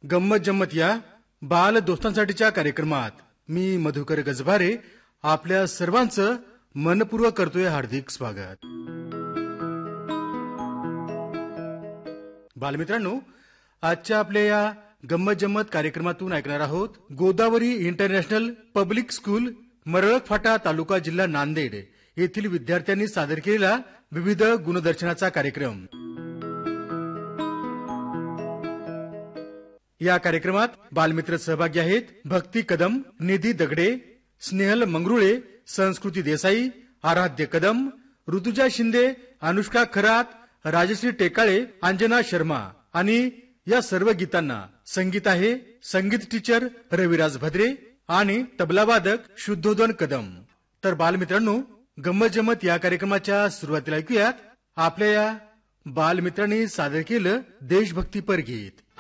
गंमत जम्मत या बाल दोस्तांसाठीच्या कार्यक्रमात मी मधुकर गजभारे आपल्या सर्वांचं मनपूर्वक करतोय हार्दिक स्वागत. बालमित्रांनो, आजच्या आपल्या या गंमत जम्मत कार्यक्रमातून ऐकणार आहोत Godavari international public school Maralak फाटा तालुका जिल्हा नांदेड येथील विद्यार्थ्यांनी सादर केलेला विविध गुणदर्शनाचा कार्यक्रम. या कार्यक्रमात बालमित्र सहभागी आहेत भक्ती कदम, निधी दगडे, स्नेहल मंगरुळे, संस्कृती देसाई, आराध्य कदम, ऋतुजा शिंदे, अनुष्का खरात, राजश्री टेकाळे, अंजना शर्मा आणि या सर्व गीतांना संगीत आहे संगीत टीचर रविराज भद्रे आणि तबलावादक शुद्धोदन कदम. तर बालमित्रांनो, गंमत जम्मत या कार्यक्रमाच्या सुरुवातीला ऐकूयात आपल्या या बालमित्रांनी सादर केलं देशभक्तीपर गीत.